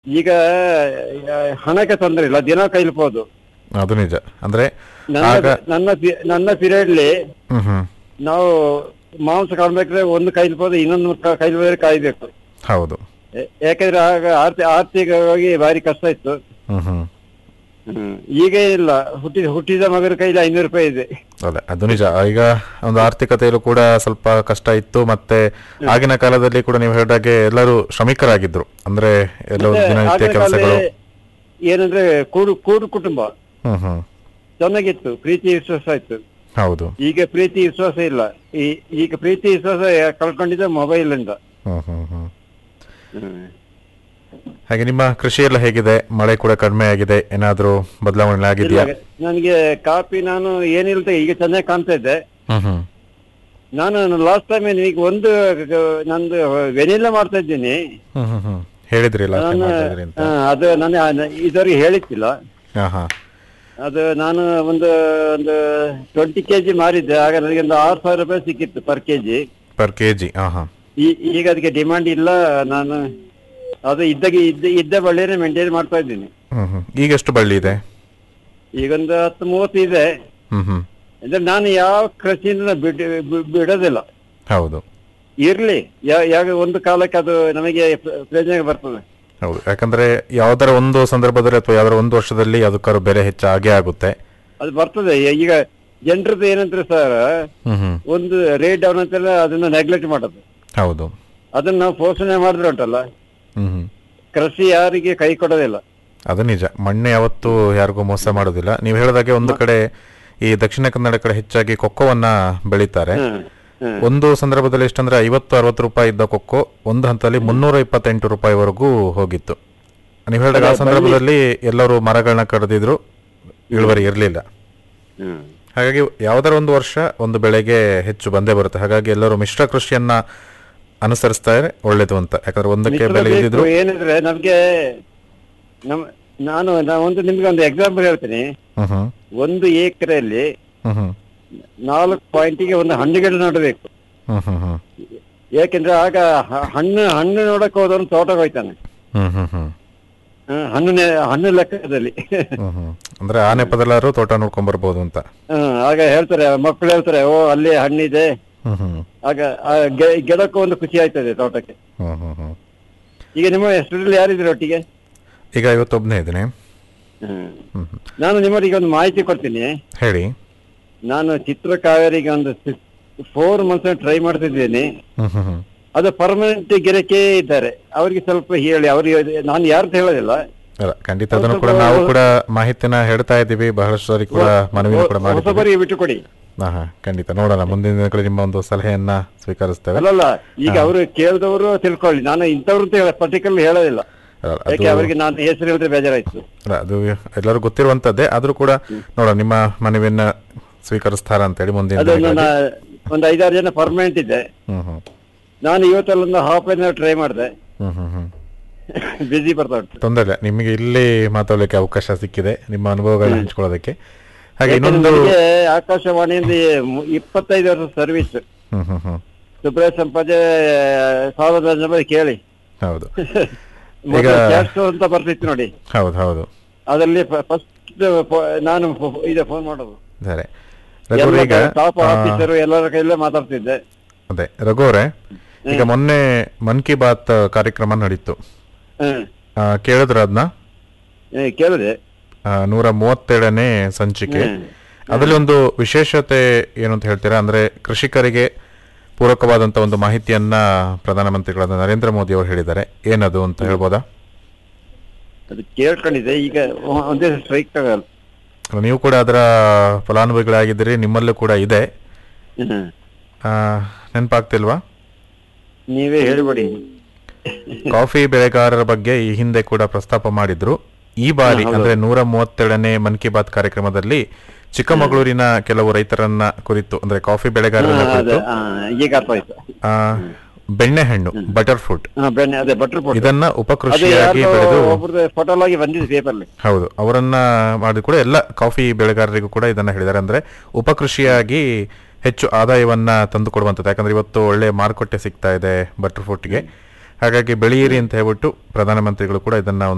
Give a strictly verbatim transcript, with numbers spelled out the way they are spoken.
ಈಗ ಆ, ಹಣಕ್ಕೆ ತೊಂದರೆ ಇಲ್ಲ, ದಿನ ಕೈಲ್ಬೋದು. ಅದು ನಿಜ. ಅಂದ್ರೆ ನನ್ನ ಆಗ ನನ್ನ ಪಿ- ನನ್ನ ಪೀರಿಯಡ್ಲಿ ಹ್ಮ್ ಹ್ಮ್ ನಾವು ಮಾಂಸ ಕಾಣ್ಬೇಕ್ರೆ ಒಂದು ಕೈಲ್ಬೋದು, ಇನ್ನೊಂದು ಕ- ಕೈಲ್ ಕಾಯ್ಬೇಕು. ಹೌದು. ಯಾ- ಯಾಕಂದ್ರೆ ಆಗ ಆರ್ಥಿ ಆರ್ಥಿಕವಾಗಿ ಭಾರಿ ಕಷ್ಟ ಇತ್ತು. ಹ್ಮ್ ಹ್ಮ್ ಹ್ಮ್. ಈಗ ಇಲ್ಲ, ಹುಟ್ಟಿದ ಹುಟ್ಟಿದ ಮಗನ ಕೈಲಿ ಐನೂರು ರೂಪಾಯಿ ಇದೆ. ಅದೇ ಅದು ನಿಜ. ಈಗ ಒಂದು ಆರ್ಥಿಕತೆಯಲ್ಲೂ ಕೂಡ ಸ್ವಲ್ಪ ಕಷ್ಟ ಇತ್ತು. ಮತ್ತೆ ಆಗಿನ ಕಾಲದಲ್ಲಿ ಕೂಡ ನೀವು ಹೇಳಿದಾಗೆ ಎಲ್ಲರೂ ಶ್ರಮಿಕರಾಗಿದ್ರು. ಅಂದ್ರೆ ಎಲ್ಲರೂ ಮತ್ತೆ ದಿನನಿತ್ಯ ಆಗಿನ ಕೆಲಸಗಳು. ಕಾಲದಲ್ಲಿ ಏನಂದ್ರೆ ಕೂಡು ಕೂಡು ಕುಟುಂಬ ಹ್ಮ್ ಹ್ಮ್ ಚೆನ್ನಾಗಿತ್ತು, ಪ್ರೀತಿ ವಿಶ್ವಾಸ ಇತ್ತು. ಹೌದು. ಈಗ ಪ್ರೀತಿ ವಿಶ್ವಾಸ ಇಲ್ಲ. ಈ ಈಗ ಪ್ರೀತಿ ವಿಶ್ವಾಸ ಕಳ್ಕೊಂಡಿದ್ದ ಮೊಬೈಲ್ ಇಂದ. ಹ್ಮ್ ಹ್ಮ್ ಹ್ಮ್ ಹ್ಮ್. ಹಾಗೆ ನಿಮ್ಮ ಕೃಷಿ ಎಲ್ಲ ಹೇಗಿದೆ? ಮಳೆ ಕೂಡ ಕಡಿಮೆ ಆಗಿದೆ, ಏನಾದ್ರೂ ಬದಲಾವಣೆ ಆಗಿದೆಯಾ? ಇಲ್ಲ, ನನಗೆ ಕಾಪಿ ನಾನು ಏನಿಲ್ದ ಈಗ ಚೆನ್ನಾಗಿ ಕಾಣ್ತಾ ಇದ್ದೆ. ಹ್ಮ್ ಹ್ಮ್ ನಾನು ಲಾಸ್ಟ್ ಟೈಮ್ ಈಗ ಒಂದು ನಂದು ವೆನಿಲ್ಲ ಮಾಡ್ತಾ ಇದ್ದೀನಿ. ಹ್ಮ್ ಹ್ಮ್ ಹ್ಮ್ ಹೇಳಿದ್ರಿ last time ನಾನು ಮಾಡ್ತಾ ಇದ್ರಿ ಅಂತ. ಆ, ಅದು ನಾನು ಇದುವರೆಗೆ ಹೇಳಿಕ್ಕಿಲ್ಲ. ಹಾ ಹಾ ಅದು ನಾನು ಒಂದು ಒಂದು ಟ್ವೆಂಟಿ ಕೆಜಿ ಮಾರಿದ್ದೆ, ಆಗ ನನಗೆ ಒಂದು ಆರು ಸಾವಿರ ರೂಪಾಯಿ ಸಿಕ್ಕಿತ್ತು ಪರ್ ಕೆಜಿ. Per KG. ಹಾ ಹಾ ಈಗ ಅದಕ್ಕೆ ಡಿಮಾಂಡ್ ಇಲ್ಲ. ನಾನು ಅದು ಇದ್ದಾಗ ಇದ್ದ ಇದ್ದ ಬಳ್ಳಿನೇ ಮೇಂಟೈನ್ ಮಾಡ್ತಾ ಇದ್ದೀನಿ. ಹ್ಮ್ ಹ್ಮ್ ಈಗ ಎಷ್ಟು ಬಳ್ಳಿ ಇದೆ? ಈಗೊಂದು ಹತ್ತು ಮೂವತ್ತು ಇದೆ. ಹ್ಮ್ ಹ್ಮ್ ಅಂದ್ರೆ ನಾನು ಯಾವ ಕೃಷಿಯಿಂದ ಬಿಡ ಬಿ- ಬಿಡೋದಿಲ್ಲ. ಹೌದು. ಇರ್ಲಿ, ಯಾ- ಯಾವ ಒಂದು ಕಾಲಕ್ಕೆ ಅದು ನಮಗೆ ಪ್ರ- ಪ್ರಯೋಜನ ಬರ್ತದೆ. ಹೌದು, ಯಾಕಂದ್ರೆ ಯಾವ್ದಾರ ಒಂದು ಸಂದರ್ಭದಲ್ಲಿ ಅಥವಾ ಯಾವ್ದಾರ ಒಂದು ವರ್ಷದಲ್ಲಿ ಅದಕ್ಕಾರ ಬೆಲೆ ಹೆಚ್ಚಾಗೇ ಆಗುತ್ತೆ. ಅದು ಬರ್ತದೆ. ಈಗ ಜನರದ್ದು ಏನಂದ್ರೆ ಸರ್, ಹ್ಮ್ ಹ್ಮ್ ಒಂದು ರೇಟ್ ಡೌನ್ ಅಂತೆಲ್ಲ ಅದನ್ನ ನೆಗ್ಲೆಕ್ಟ್ ಮಾಡೋದು. ಹೌದು. ಅದನ್ನ ನಾವು ಪೋಷಣೆ ಮಾಡಿದ್ರೆ ಉಂಟಲ್ಲ, ಹ್ಮ್ ಹ್ಮ್ ಕೃಷಿ ಯಾರಿಗೆ ಕೈ ಕೊಡೋದಿಲ್ಲ. ಅದು ನಿಜ. ಮಣ್ಣು ಯಾವತ್ತೂ ಯಾರಿಗೂ ಮೋಸ ಮಾಡೋದಿಲ್ಲ. ನೀವು ಹೇಳಿದಾಗೆ ಒಂದು ಕಡೆ ಈ ದಕ್ಷಿಣ ಕನ್ನಡ ಕಡೆ ಹೆಚ್ಚಾಗಿ ಕೊಕ್ಕೋವನ್ನ ಬೆಳೀತಾರೆ. ಹ್ಮ್. ಹ್ಮ್. ಒಂದು ಸಂದರ್ಭದಲ್ಲಿ ಎಷ್ಟಂದ್ರೆ ಐವತ್ತು ಅರವತ್ತು ರೂಪಾಯಿ ಇದ್ದ ಕೊಕ್ಕೋ ಒಂದು ಹಂತದಲ್ಲಿ ಮುನ್ನೂರ ಇಪ್ಪತ್ತೆಂಟು ರೂಪಾಯಿವರೆಗೂ ಹೋಗಿತ್ತು. ನೀವು ಹೇಳಿದಾಗ ಆ ಅದೇ ಸಂದರ್ಭದಲ್ಲಿ ಎಲ್ಲರೂ ಮರಗಳನ್ನ ಕಡಿದಿದ್ರು, ಇಳುವರಿ ಇರಲಿಲ್ಲ. ಹ್ಮ್. ಹಾಗಾಗಿ ಯಾವ್ದಾರ ಒಂದು ವರ್ಷ ಒಂದು ಬೆಳೆಗೆ ಹೆಚ್ಚು ಬಂದೇ ಬರುತ್ತೆ. ಹಾಗಾಗಿ ಎಲ್ಲರೂ ಮಿಶ್ರ ಕೃಷಿಯನ್ನ ಅನುಸರಿಸ್ತಾ ಇದ್ರೆ ಒಳ್ಳೇದು ಅಂತ. ಯಾಕಂದ್ರೆ ಒಂದಕ್ಕೆ ಮಿಶ್ರ ಬೆಲೆ ಬೇಕು. ಇದ್ದಿದ್ರು. ಏನಿದ್ರೆ ನಮ್ಗೆ ನಮ್ ನಾನು ನಾ ಒಂದು ನಿಮ್ಗೆ ಒಂದು ಎಕ್ಸಾಂಪಲ್ ಹೇಳ್ತೀನಿ. ಹ್ಮ್ ಹ್ಮ್ ಒಂದು ಎಕರೆಯಲ್ಲಿ ಹ್ಮ್ ಹ್ಮ್ ನಾಲ್ಕು ಪಾಯಿಂಟಿಗೆ ಒಂದು ಹಣ್ಣು ಗಿಡ ನೆಡಬೇಕು. ಹ್ಮ್ ಹ್ಮ್ ಹ್ಮ್ ಯಾಕೆಂದ್ರೆ ಆಗ ಹ- ಹಣ್ಣು ಹಣ್ಣು ನೋಡಕ್ ಹೋದವನು ತೋಟಕ್ಕೆ ಹೋಯ್ತಾನೆ. ಹ್ಮ್ ಹ್ಮ್ ಹ್ಮ್ ಹ್ಮ್, ಹಣ್ಣು ನೆ- ಹಣ್ಣು ಲೆಕ್ಕದಲ್ಲಿ. ಹ್ಮ್ ಹ್ಮ್ ಅಂದ್ರೆ ಆ ನೆಪದಲ್ಲಾದ್ರೂ ತೋಟ ನೋಡ್ಕೊಂಡ್ ಬರ್ಬೋದು ಅಂತ. ಹ್ಮ್, ಆಗ ಹೇಳ್ತಾರೆ ಮಕ್ಕಳು ಹೇಳ್ತಾರೆ, ಓ ಅಲ್ಲಿ ಹಣ್ಣಿದೆ. ಹ್ಮ್ ಹ್ಮ್ ಆಗ ಆ ಗೆ- ಗಿಡಕ್ಕೂ ಒಂದು ಖುಷಿ ಆಯ್ತದೆ ತೋಟಕ್ಕೆ. ಹ್ಮ್ ಹ್ಮ್ ಹ್ಮ್ ಈಗ ನಿಮ್ಮ ಹೆಸರಲ್ಲಿ ಯಾರಿದ್ರೆ ಒಟ್ಟಿಗೆ? ಈಗ ಇವತ್ತೊಬ್ನೇ ಇದ್ದೀನಿ. ಹ್ಮ್. ಹ್ಮ್ ಹ್ಮ್ ನಾನು ನಿಮ್ಮವರಿಗೆ ಒಂದು ಮಾಹಿತಿ ಕೊಡ್ತೀನಿ. ಹೇಳಿ. ನಾನು ಚಿತ್ರಕಾವೇರಿಗೆ ಒಂದು ಫೋರ್ ಮಂತ್ಸ್ ಟ್ರೈ ಮಾಡ್ತಿದ್ದೀನಿ. ಹ್ಮ್ ಹ್ಮ್ ಹ್ಮ್ ಅದು ಪರ್ಮನೆಂಟ್ ಗಿರಕೆ ಇದ್ದಾರೆ, ಅವರಿಗೆ ಸ್ವಲ್ಪ ಹೇಳಿ. ಅವ್ರಿಗೆ ನಾನು ಯಾರ್ದು ಹೇಳೋದಿಲ್ಲ. ಅಲ್ಲ, ಖಂಡಿತ ಅದನ್ನು ಕೂಡ ನಾವು ಕೂಡ ಮಾಹಿತಿನ ಹೇಳ್ತಾ ಇದ್ದೀವಿ. ಬಹಳಷ್ಟು ಸಾರಿ ಕೂಡ ಮನವಿನ ಕೂಡ ಮಾಡಿದ್ದೀವಿ. ಹೊಸಬರಿಗೆ ಬಿಟ್ಟು ಕೊಡಿ. ಹಾ ಹಾ ಖಂಡಿತ ನೋಡೋಣ. ಮುಂದಿನ ದಿನಗಳಲ್ಲಿ ನಿಮ್ಮ ಒಂದು ಸಲಹೆಯನ್ನ ಸ್ವೀಕರಿಸ್ತೇವೆ. ಅಲ್ಲಲ್ಲ, ಈಗ ಅವರು ಕೇಳಿದವರು ತಿಳ್ಕೊಳ್ಳಿ. ನಾನು ಇಂಥವ್ರು ಅಂತ ಹೇಳ ಪರ್ಟಿಕ್ಯುಲರ್ ಹೇಳೋದಿಲ್ಲ. ಅಲ್ಲ, ಯಾಕೆ ಅದು ಅವರಿಗೆ ನಾನು ಹೆಸರು ಹೇಳಿದ್ರೆ ಬೇಜಾರಾಯ್ತು. ಅಲ್ಲ, ಅದು ಎಲ್ಲರೂ ಗೊತ್ತಿರುವಂತದ್ದೇ. ಆದ್ರೂ ಕೂಡ ನೋಡೋಣ ನಿಮ್ಮ ಮನವಿಯನ್ನ ಸ್ವೀಕರಿಸ್ತಾರ ಅಂತೇಳಿ ಮುಂದಿನ ಅದು ನನ್ನ ದಿನಗಳಲ್ಲಿ. ಒಂದು ಐದಾರು ಜನ ಪರ್ಮನೆಂಟ್ ಇದೆ. ಹ್ಮ್ ಹ್ಮ್ ನಾನು ಇವತ್ತಲ್ಲೊಂದು ಹಾಫ್ ಅನ್ ಅವರ್ ಟ್ರೈ ಮಾಡಿದೆ. ಹ್ಮ್ ಹ್ಮ್ ಹ್ಮ್ ಬಿಸಿ ಬರ್ತಾ ಉಂಟು. ತೊಂದರೆ ಇಲ್ಲ, ನಿಮಗೆ ಇಲ್ಲಿ ಮಾತಾಡ್ಲಿಕ್ಕೆ ಅವಕಾಶ ಸಿಕ್ಕಿದೆ ನಿಮ್ಮ ಅನುಭವಗಳನ್ನ ಹಂಚ್ಕೊಳ್ಳೋದಕ್ಕೆ. ಹಾಗೆ ಯಾಕಂದ್ರೆ ಇನ್ನೊಂದು. ನನಗೆ ಆಕಾಶವಾಣಿಯಿಂದ ಮು- ಇಪ್ಪತ್ತೈದು ವರ್ಷ ಸರ್ವಿಸ್. ಹ್ಮ್ ಹ್ಮ್ ಹ್ಮ್ ಸುಬ್ರಾಯ ಸಂಪಾಜೆ ಸಾವಿರದ ಜನ ಕೇಳಿ. ಹೌದು. ಮೊದಲು ಈಗ- ಕ್ಯಾಶ್ ಸ್ಟೋರ್ ಅಂತ ಬರ್ತಿತ್ತು ನೋಡಿ, ಹೌದು ಹೌದು ಅದರಲ್ಲಿ ಫಸ್ಟ್ ನಾನು ಫೋ- ಇದು ಫೋನ್ ಮಾಡೋದು. ಸರಿ ರಘು ಈಗ ಟಾಪ್ ಆ, ಆಫೀಸರ್ ಎಲ್ಲರ ಕೈಯಲ್ಲೇ ಮಾತಾಡ್ತಿದ್ದೆ. ಅದೇ ರಘು ಅವರೇ, ಈಗ ಮೊನ್ನೆ ಮನ್ ಕಿ ಬಾತ್ ಕಾರ್ಯಕ್ರಮ ನಡೀತು. ಹ್ಮ್. ಆ, ಕೇಳಿದ್ರ ಅದನ್ನ? ಏ, ಕೇಳಿದೆ. ನೂರ ಮೂವತ್ತೇಳನೇ ಸಂಚಿಕೆ. ಹ್ಮ್. ಅದರಲ್ಲಿ ಒಂದು ವಿಶೇಷತೆ ಏನು ಅಂತ ಹೇಳ್ತೀರಾ? ಅಂದ್ರೆ ಕೃಷಿಕರಿಗೆ ಪೂರಕವಾದಂತ ಒಂದು ಮಾಹಿತಿಯನ್ನ ಪ್ರಧಾನಮಂತ್ರಿಗಳಾದ ನರೇಂದ್ರ ಮೋದಿ ಅವರು ಹೇಳಿದ್ದಾರೆ. ಏನದು ಅಂತ ಹೇಳ್ಬೋದಾ? ಅದು ಕೇಳ್ಕೊಂಡಿದ್ದೆ. ಈಗ ಒಂದೇ ಸ್ಟ್ರೈಕ್ ಆಗಲ್ಲ. ನೀವು ಕೂಡ ಅದರ ಫಲಾನುಭವಿಗಳಾಗಿದ್ದೀರಿ, ನಿಮ್ಮಲ್ಲೂ ಕೂಡ ಇದೆ. ಹ್ಮ್. ಆ, ನೆನಪಾಗ್ತಿಲ್ವಾ? ನೀವೇ ಹೇಳಿಬಿಡಿ. ಕಾಫಿ ಬೆಳೆಗಾರರ ಬಗ್ಗೆ ಈ ಹಿಂದೆ ಕೂಡ ಪ್ರಸ್ತಾಪ ಮಾಡಿದ್ರು. ಈ ಬಾರಿ ಹೌದು. ಅಂದ್ರೆ ನೂರ ಮೂವತ್ತೇಳನೇ ಮನ್ ಕಿ ಬಾತ್ ಕಾರ್ಯಕ್ರಮದಲ್ಲಿ ಚಿಕ್ಕಮಗಳೂರಿನ ಕೆಲವು ರೈತರನ್ನ ಕುರಿತು, ಅಂದ್ರೆ ಕಾಫಿ ಬೆಳೆಗಾರರನ್ನ ಹಾ, ಅದೇ, ಕುರಿತು ಹಾ, ಈಗ ಅರ್ಥ ಆಯ್ತು. ಆ, ಬೆಣ್ಣೆಹಣ್ಣು ಬಟರ್ ಫ್ರೂಟ್ ಹಾ, ಬೆಣ್ಣೆ ಅದೇ ಬಟರ್ ಪೌಡರ್. ಇದನ್ನ ಅದೇ ಉಪಕೃಷಿಯಾಗಿ ಯಾರ್ದೋ ಬೆಳೆದು, ಒಬ್ರದ್ದು ಫೋಟೋ ಆಗಿ ಬಂದಿದೆ ಪೇಪರ್ಲಿ. ಹೌದು, ಅವರನ್ನ ಮಾಡಿದ ಕೂಡ ಎಲ್ಲ ಕಾಫಿ ಬೆಳೆಗಾರರಿಗೂ ಕೂಡ ಇದನ್ನ ಹೇಳಿದ್ದಾರೆ. ಅಂದ್ರೆ ಉಪಕೃಷಿಯಾಗಿ ಹೆಚ್ಚು ಆದಾಯವನ್ನ ತಂದು ಕೊಡುವಂಥದ್ದು. ಯಾಕಂದ್ರೆ ಇವತ್ತು ಒಳ್ಳೆ ಮಾರುಕಟ್ಟೆ ಸಿಗ್ತಾ ಇದೆ ಬಟರ್ ಫ್ರೂಟ್ಗೆ. ಹಾಗಾಗಿ ಬೆಳೆಯಿರಿ ಅಂತ ಹೇಳ್ಬಿಟ್ಟು ಪ್ರಧಾನಮಂತ್ರಿಗಳು ಕೂಡ ಇದನ್ನ